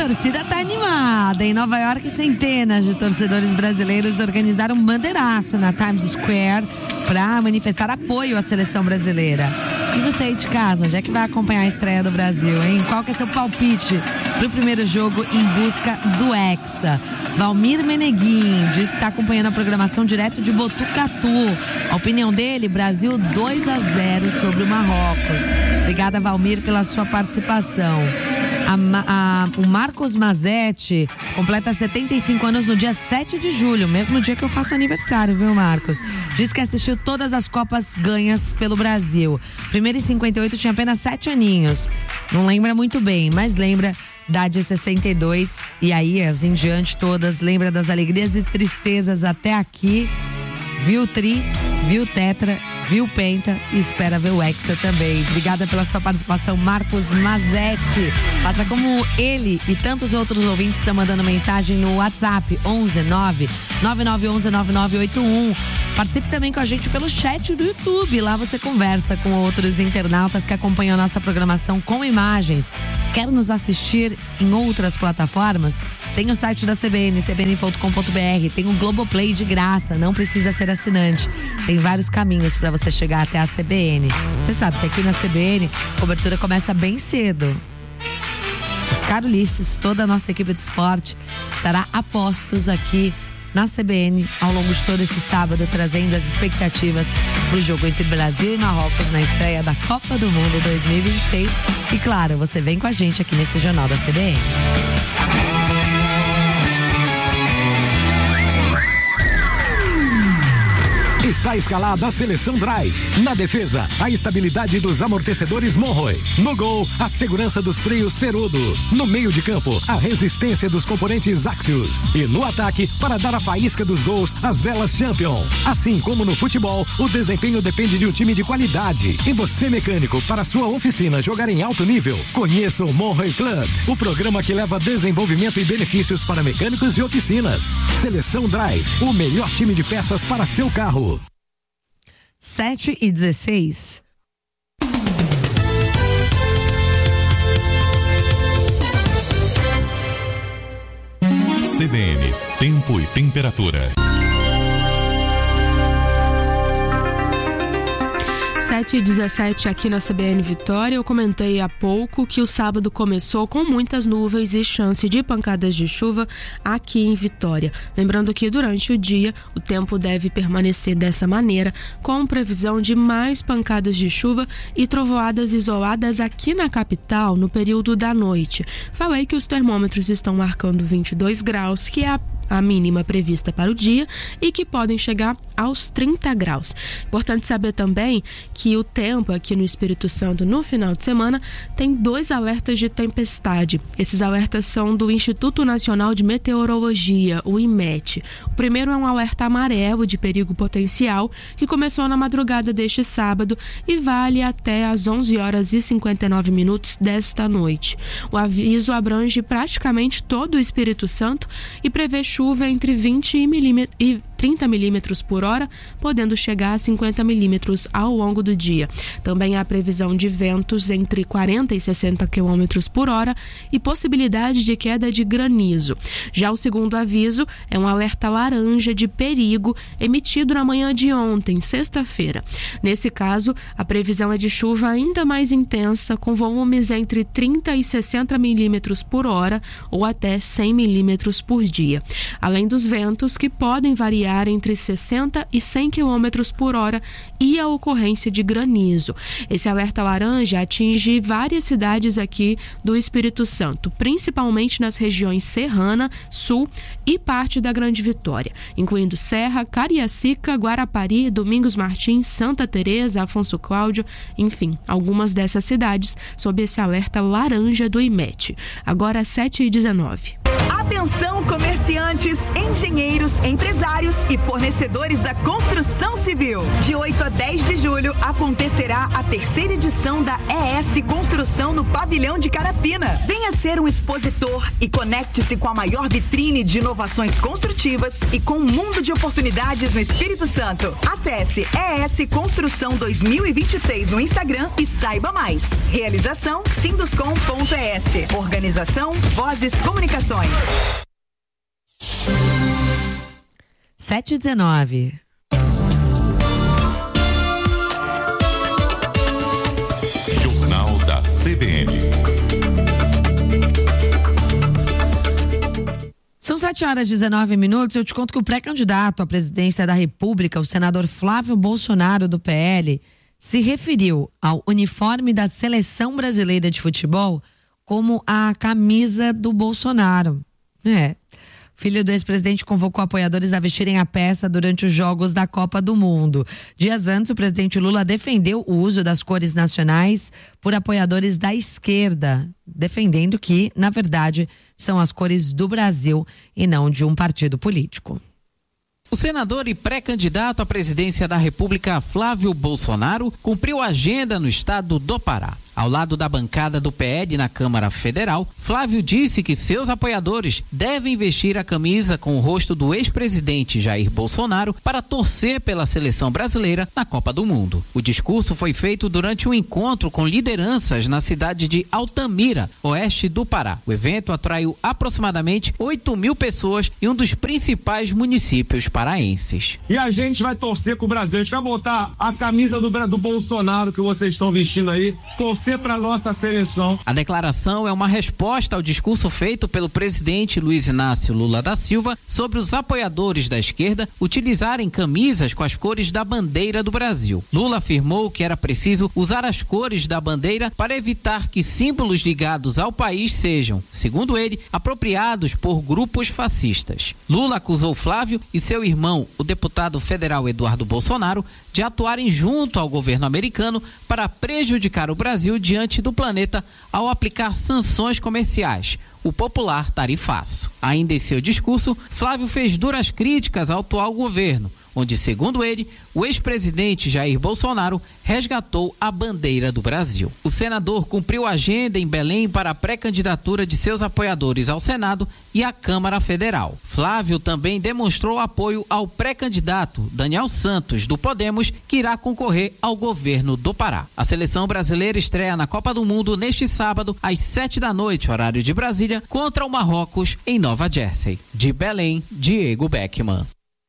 torcida tá animada. Em Nova York, centenas de torcedores brasileiros organizaram um bandeiraço na Times Square para manifestar apoio à seleção brasileira. E você aí de casa, onde é que vai acompanhar a estreia do Brasil, hein? Qual que é seu palpite pro primeiro jogo em busca do Hexa? Valmir Meneguin diz que está acompanhando a programação direto de Botucatu. A opinião dele, Brasil 2-0 sobre o Marrocos. Obrigada, Valmir, pela sua participação. O Marcos Mazetti completa 75 anos no dia 7 de julho, mesmo dia que eu faço aniversário, viu, Marcos? Diz que assistiu todas as Copas ganhas pelo Brasil. Primeiro em 58 tinha apenas 7 aninhos. Não lembra muito bem, mas lembra da de 62. E aí, as em diante todas, lembra das alegrias e tristezas até aqui. Viu Tri, viu Tetra, viu Penta e espera ver o Hexa também. Obrigada pela sua participação, Marcos Mazetti. Faça como ele e tantos outros ouvintes que estão mandando mensagem no WhatsApp 11-9-9911-9981. Participe também com a gente pelo chat do YouTube. Lá você conversa com outros internautas que acompanham a nossa programação com imagens. Quer nos assistir em outras plataformas? Tem o site da CBN, cbn.com.br. Tem o Globoplay de graça, não precisa ser assinante. Tem vários caminhos para você chegar até a CBN. Você sabe que aqui na CBN a cobertura começa bem cedo. Oscar Ulisses, toda a nossa equipe de esporte estará a postos aqui na CBN ao longo de todo esse sábado, trazendo as expectativas para o jogo entre Brasil e Marrocos na estreia da Copa do Mundo 2026. E claro, você vem com a gente aqui nesse Jornal da CBN. Está escalada a Seleção Drive. Na defesa, a estabilidade dos amortecedores Monroe. No gol, a segurança dos freios Perudo. No meio de campo, a resistência dos componentes Axios. E no ataque, para dar a faísca dos gols, as velas Champion. Assim como no futebol, o desempenho depende de um time de qualidade. E você, mecânico, para sua oficina jogar em alto nível, conheça o Monroe Club, o programa que leva desenvolvimento e benefícios para mecânicos e oficinas. Seleção Drive, o melhor time de peças para seu carro. 7h16. CBN, tempo e temperatura. 7h17 aqui na CBN Vitória. Eu comentei há pouco que o sábado começou com muitas nuvens e chance de pancadas de chuva aqui em Vitória. Lembrando que durante o dia o tempo deve permanecer dessa maneira, com previsão de mais pancadas de chuva e trovoadas isoladas aqui na capital no período da noite. Falei que os termômetros estão marcando 22 graus, que é a mínima prevista para o dia, e que podem chegar aos 30 graus. Importante saber também que o tempo aqui no Espírito Santo no final de semana tem 2 alertas de tempestade. Esses alertas são do Instituto Nacional de Meteorologia, o IMET. O primeiro é um alerta amarelo de perigo potencial, que começou na madrugada deste sábado e vale até às 11h59 desta noite. O aviso abrange praticamente todo o Espírito Santo e prevê chuva entre 20 e 30 milímetros por hora, podendo chegar a 50 milímetros ao longo do dia. Também há previsão de ventos entre 40 e 60 quilômetros por hora e possibilidade de queda de granizo. Já o segundo aviso é um alerta laranja de perigo emitido na manhã de ontem, sexta-feira. Nesse caso, a previsão é de chuva ainda mais intensa, com volumes entre 30 e 60 milímetros por hora ou até 100 milímetros por dia. Além dos ventos, que podem variar entre 60 e 100 km por hora, e a ocorrência de granizo. Esse alerta laranja atinge várias cidades aqui do Espírito Santo, principalmente nas regiões Serrana, Sul e parte da Grande Vitória, incluindo Serra, Cariacica, Guarapari, Domingos Martins, Santa Teresa, Afonso Cláudio, enfim, algumas dessas cidades sob esse alerta laranja do IMET. Agora 7h19. Atenção, comerciantes, engenheiros, empresários e fornecedores da construção civil. De 8 a 10 de julho acontecerá a 3ª edição da ES Construção no Pavilhão de Carapina. Venha ser um expositor e conecte-se com a maior vitrine de inovações construtivas e com um mundo de oportunidades no Espírito Santo. Acesse ES Construção 2026 no Instagram e saiba mais. Realização Sinduscom.es. Organização Vozes Comunicações. 7h19. Jornal da CBN. São 7h19. Eu te conto que o pré-candidato à presidência da República, o senador Flávio Bolsonaro, do PL, se referiu ao uniforme da Seleção Brasileira de Futebol como a camisa do Bolsonaro. Filho do ex-presidente convocou apoiadores a vestirem a peça durante os Jogos da Copa do Mundo. Dias antes, o presidente Lula defendeu o uso das cores nacionais por apoiadores da esquerda, defendendo que, na verdade, são as cores do Brasil e não de um partido político. O senador e pré-candidato à presidência da República, Flávio Bolsonaro, cumpriu a agenda no estado do Pará. Ao lado da bancada do PL na Câmara Federal, Flávio disse que seus apoiadores devem vestir a camisa com o rosto do ex-presidente Jair Bolsonaro para torcer pela seleção brasileira na Copa do Mundo. O discurso foi feito durante um encontro com lideranças na cidade de Altamira, oeste do Pará. O evento atraiu aproximadamente 8.000 pessoas em um dos principais municípios paraenses. E a gente vai torcer com o Brasil, a gente vai botar a camisa do Bolsonaro que vocês estão vestindo aí, torcer para nossa seleção. A declaração é uma resposta ao discurso feito pelo presidente Luiz Inácio Lula da Silva sobre os apoiadores da esquerda utilizarem camisas com as cores da bandeira do Brasil. Lula afirmou que era preciso usar as cores da bandeira para evitar que símbolos ligados ao país sejam, segundo ele, apropriados por grupos fascistas. Lula acusou Flávio e seu irmão, o deputado federal Eduardo Bolsonaro, de atuarem junto ao governo americano para prejudicar o Brasil diante do planeta ao aplicar sanções comerciais, o popular tarifaço. Ainda em seu discurso, Flávio fez duras críticas ao atual governo, onde, segundo ele, o ex-presidente Jair Bolsonaro resgatou a bandeira do Brasil. O senador cumpriu a agenda em Belém para a pré-candidatura de seus apoiadores ao Senado e à Câmara Federal. Flávio também demonstrou apoio ao pré-candidato Daniel Santos, do Podemos, que irá concorrer ao governo do Pará. A seleção brasileira estreia na Copa do Mundo neste sábado, às 7h, horário de Brasília, contra o Marrocos, em Nova Jersey. De Belém, Diego Beckman.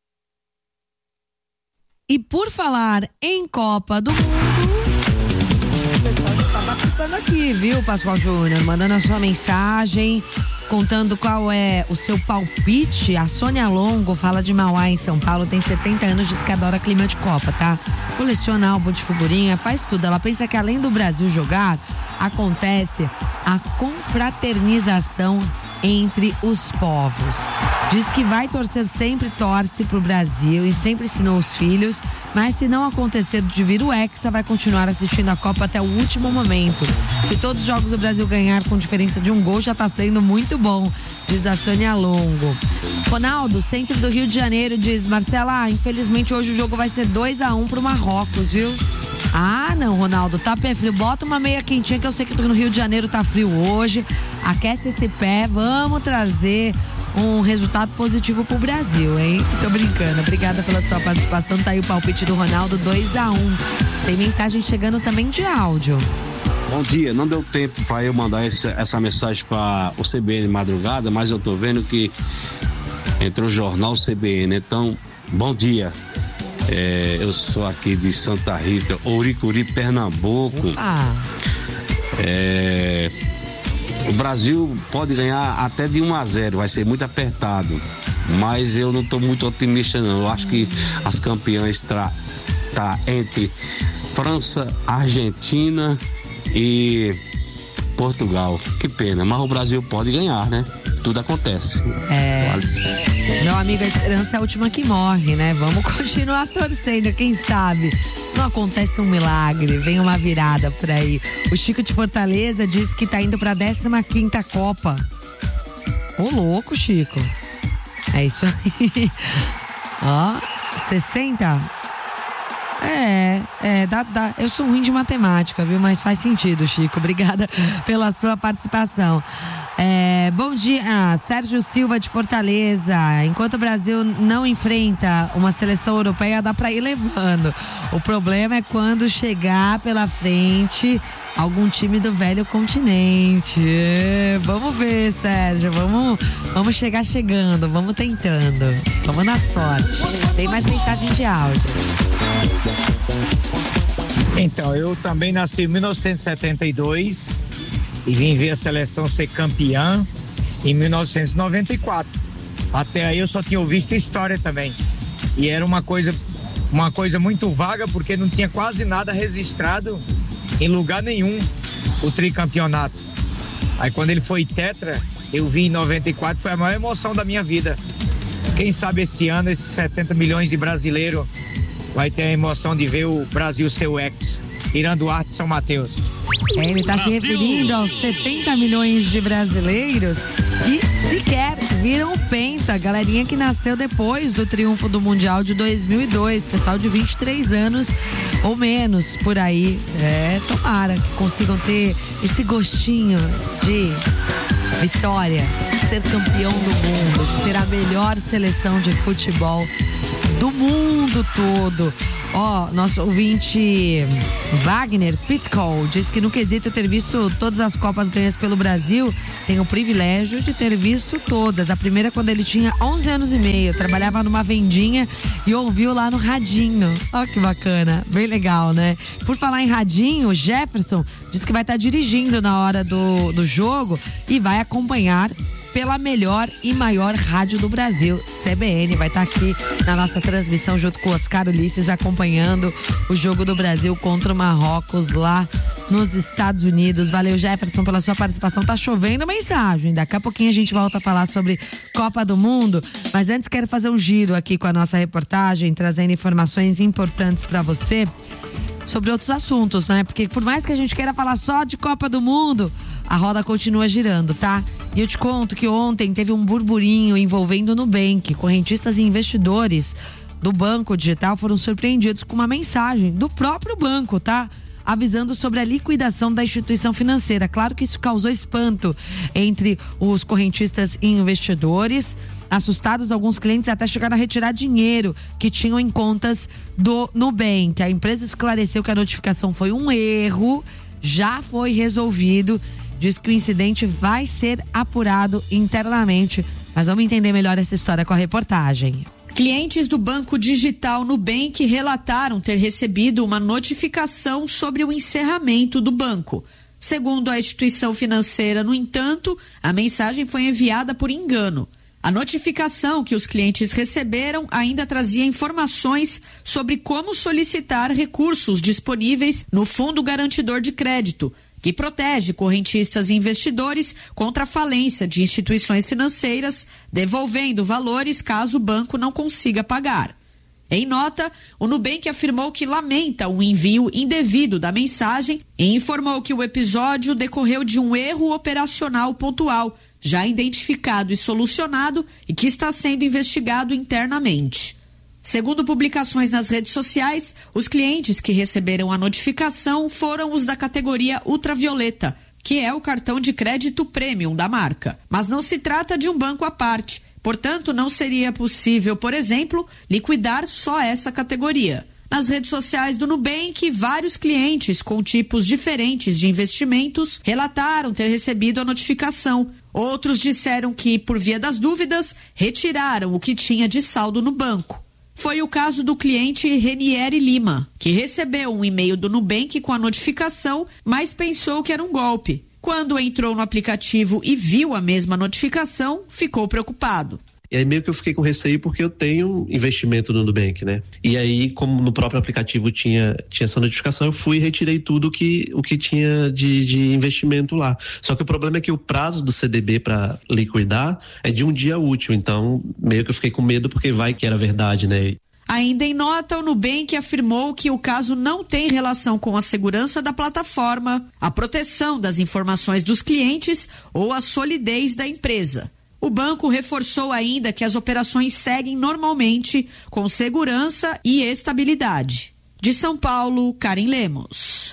E por falar em Copa do Mundo, o pessoal já está participando aqui, viu, Pascoal Júnior? Mandando a sua mensagem, contando qual é o seu palpite. A Sônia Longo fala de Mauá, em São Paulo, tem 70 anos, diz que adora clima de Copa, tá? Coleciona álbum de figurinha, faz tudo. Ela pensa que além do Brasil jogar, acontece a confraternização entre os povos. Diz que vai torcer, sempre torce pro Brasil e sempre ensinou os filhos, mas se não acontecer de vir o Hexa, vai continuar assistindo a Copa até o último momento. Se todos os jogos do Brasil ganhar com diferença de um gol, já tá sendo muito bom, diz a Sônia Longo. Ronaldo, centro do Rio de Janeiro, diz: Marcela, infelizmente hoje o jogo vai ser 2-1 pro Marrocos, viu? Ah, não, Ronaldo, tá pé frio. Bota uma meia quentinha, que eu sei que no Rio de Janeiro tá frio hoje. Aquece esse pé, vamos trazer um resultado positivo pro Brasil, hein? Tô brincando. Obrigada pela sua participação. Tá aí o palpite do Ronaldo, 2-1. Tem mensagem chegando também de áudio. Bom dia, não deu tempo para eu mandar essa mensagem para o CBN madrugada, mas eu tô vendo que entrou o jornal CBN, então, bom dia. Eu sou aqui de Santa Rita, Ouricuri, Pernambuco. O Brasil pode ganhar até de 1-0, vai ser muito apertado, mas eu não estou muito otimista não. Eu acho que as campeãs tá entre França, Argentina e Portugal. Que pena, mas o Brasil pode ganhar, né? Tudo acontece. Meu amigo, a esperança é a última que morre, né? Vamos continuar torcendo, quem sabe não acontece um milagre, vem uma virada por aí. O Chico de Fortaleza diz que tá indo pra 15ª Copa. Ô, louco, Chico. É isso aí. Ó, 60. Dá. Eu sou ruim de matemática, viu? Mas faz sentido, Chico. Obrigada pela sua participação. Bom dia, Sérgio Silva de Fortaleza. Enquanto o Brasil não enfrenta uma seleção europeia, dá pra ir levando. O problema é quando chegar pela frente algum time do velho continente. Vamos ver, Sérgio. Vamos chegar chegando, vamos tentando. Vamos na sorte. Tem mais mensagem de áudio. Então, eu também nasci em 1972 e vim ver a seleção ser campeã em 1994. Até aí eu só tinha visto história também. E era uma coisa muito vaga, porque não tinha quase nada registrado em lugar nenhum o tricampeonato. Aí quando ele foi tetra, eu vi em 94, foi a maior emoção da minha vida. Quem sabe esse ano, esses 70 milhões de brasileiros vai ter a emoção de ver o Brasil ser o ex, Irã Duarte, São Mateus. Ele está se referindo aos 70 milhões de brasileiros que sequer viram o Penta, a galerinha que nasceu depois do triunfo do Mundial de 2002, pessoal de 23 anos ou menos por aí. Tomara que consigam ter esse gostinho de vitória, ser campeão do mundo, de ter a melhor seleção de futebol do mundo todo. Nosso ouvinte Wagner Pitcoll diz que no quesito ter visto todas as Copas ganhas pelo Brasil, tem o privilégio de ter visto todas. A primeira quando ele tinha 11 anos e meio, trabalhava numa vendinha e ouviu lá no radinho. Que bacana, bem legal, né? Por falar em radinho, o Jefferson diz que vai estar dirigindo na hora do jogo e vai acompanhar pela melhor e maior rádio do Brasil, CBN, vai estar aqui na nossa transmissão junto com o Oscar Ulisses, acompanhando o jogo do Brasil contra o Marrocos lá nos Estados Unidos. Valeu, Jefferson, pela sua participação. Tá chovendo mensagem, daqui a pouquinho a gente volta a falar sobre Copa do Mundo, mas antes quero fazer um giro aqui com a nossa reportagem, trazendo informações importantes para você sobre outros assuntos, né? Porque por mais que a gente queira falar só de Copa do Mundo, a roda continua girando, tá? E eu te conto que ontem teve um burburinho envolvendo o Nubank. Correntistas e investidores do Banco Digital foram surpreendidos com uma mensagem do próprio banco, tá? Avisando sobre a liquidação da instituição financeira. Claro que isso causou espanto entre os correntistas e investidores. Assustados, alguns clientes até chegaram a retirar dinheiro que tinham em contas do Nubank. A empresa esclareceu que a notificação foi um erro, já foi resolvido. Diz que o incidente vai ser apurado internamente. Mas vamos entender melhor essa história com a reportagem. Clientes do Banco Digital Nubank relataram ter recebido uma notificação sobre o encerramento do banco. Segundo a instituição financeira, no entanto, a mensagem foi enviada por engano. A notificação que os clientes receberam ainda trazia informações sobre como solicitar recursos disponíveis no Fundo Garantidor de Crédito, que protege correntistas e investidores contra a falência de instituições financeiras, devolvendo valores caso o banco não consiga pagar. Em nota, o Nubank afirmou que lamenta o envio indevido da mensagem e informou que o episódio decorreu de um erro operacional pontual, já identificado e solucionado e que está sendo investigado internamente. Segundo publicações nas redes sociais, os clientes que receberam a notificação foram os da categoria ultravioleta, que é o cartão de crédito premium da marca. Mas não se trata de um banco à parte, portanto não seria possível, por exemplo, liquidar só essa categoria. Nas redes sociais do Nubank, vários clientes com tipos diferentes de investimentos relataram ter recebido a notificação. Outros disseram que, por via das dúvidas, retiraram o que tinha de saldo no banco. Foi o caso do cliente Renieri Lima, que recebeu um e-mail do Nubank com a notificação, mas pensou que era um golpe. Quando entrou no aplicativo e viu a mesma notificação, ficou preocupado. E aí meio que eu fiquei com receio porque eu tenho investimento no Nubank, né? E aí, como no próprio aplicativo tinha essa notificação, eu fui e retirei tudo o que tinha de investimento lá. Só que o problema é que o prazo do CDB para liquidar é de um dia útil, então meio que eu fiquei com medo porque vai que era verdade, né? Ainda em nota, o Nubank afirmou que o caso não tem relação com a segurança da plataforma, a proteção das informações dos clientes ou a solidez da empresa. O banco reforçou ainda que as operações seguem normalmente, com segurança e estabilidade. De São Paulo, Karen Lemos.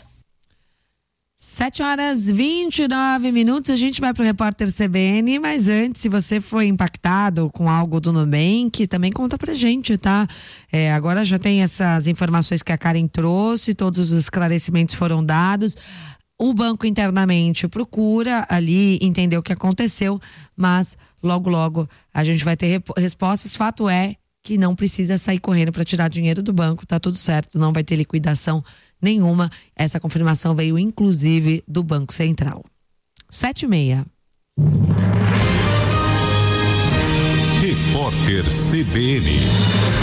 7h29, a gente vai para o repórter CBN, mas antes, se você foi impactado com algo do Nubank, também conta pra gente, tá? Agora já tem essas informações que a Karen trouxe, todos os esclarecimentos foram dados. O banco internamente procura ali entender o que aconteceu, mas logo a gente vai ter respostas. Fato é que não precisa sair correndo para tirar dinheiro do banco, tá tudo certo, não vai ter liquidação nenhuma. Essa confirmação veio inclusive do Banco Central. 7h30. Repórter CBN.